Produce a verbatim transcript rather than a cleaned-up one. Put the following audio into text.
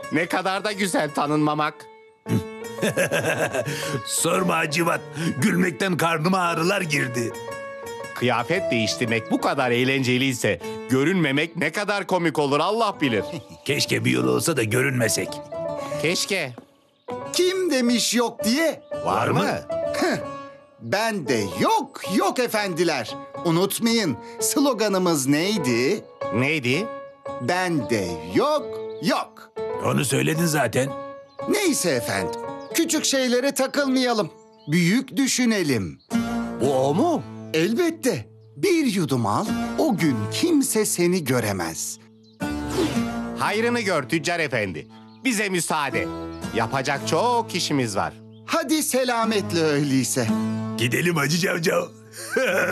Ne kadar da güzel tanınmamak. Sorma Hacivat. Gülmekten karnıma ağrılar girdi. Kıyafet değiştirmek bu kadar eğlenceliyse görünmemek ne kadar komik olur Allah bilir. Keşke bir yol olsa da görünmesek. Keşke. Kim demiş yok diye? Var mı? Ben de yok, yok efendiler. Unutmayın, sloganımız neydi? Neydi? Ben de yok, yok. Onu söyledin zaten. Neyse efendim, küçük şeylere takılmayalım. Büyük düşünelim. Bu o mu? Elbette. Bir yudum al, o gün kimse seni göremez. Hayrını gör tüccar efendi. Bize müsaade. Yapacak çok işimiz var. Hadi selametle öyleyse. Gidelim Hacı Cavcav.